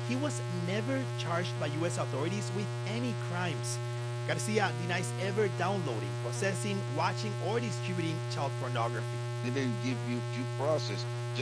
He was never charged by U.S. authorities with any crimes. Garcia denies ever downloading, possessing, watching, or distributing child pornography. They didn't give you due process.